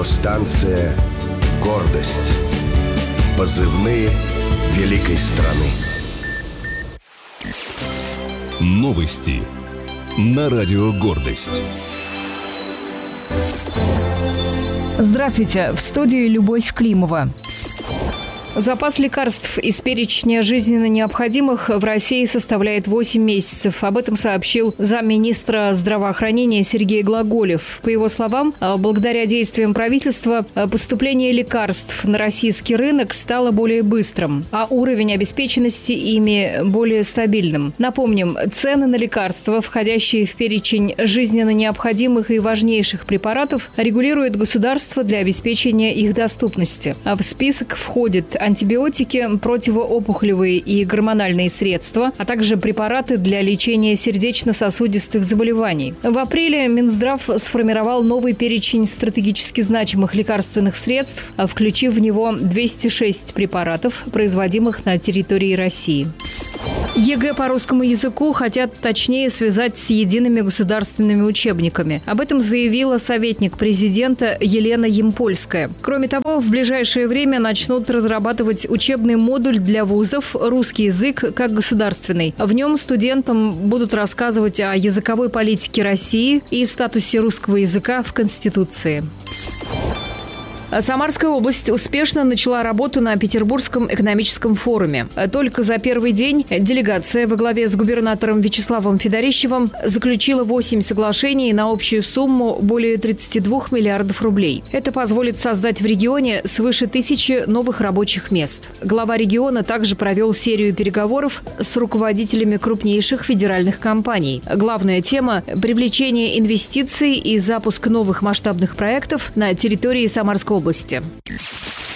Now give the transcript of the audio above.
Радиостанция «Гордость». Позывные великой страны. Новости на радио «Гордость». Здравствуйте, в студии Любовь Климова. Запас лекарств из перечня жизненно необходимых в России составляет 8 месяцев. Об этом сообщил замминистра здравоохранения Сергей Глаголев. По его словам, благодаря действиям правительства поступление лекарств на российский рынок стало более быстрым, а уровень обеспеченности ими более стабильным. Напомним, цены на лекарства, входящие в перечень жизненно необходимых и важнейших препаратов, регулирует государство для обеспечения их доступности. А в список входят антибиотики, противоопухолевые и гормональные средства, а также препараты для лечения сердечно-сосудистых заболеваний. В апреле Минздрав сформировал новый перечень стратегически значимых лекарственных средств, включив в него 206 препаратов, производимых на территории России. ЕГЭ по русскому языку хотят точнее связать с едиными государственными учебниками. Об этом заявила советник президента Елена Ямпольская. Кроме того, в ближайшее время начнут разрабатывать учебный модуль для вузов «Русский язык как государственный». В нем студентам будут рассказывать о языковой политике России и статусе русского языка в Конституции. Самарская область успешно начала работу на Петербургском экономическом форуме. Только за первый день делегация во главе с губернатором Вячеславом Федорищевым заключила 8 соглашений на общую сумму более 32 миллиардов рублей. Это позволит создать в регионе свыше 1000 новых рабочих мест. Глава региона также провел серию переговоров с руководителями крупнейших федеральных компаний. Главная тема – привлечение инвестиций и запуск новых масштабных проектов на территории Самарской области.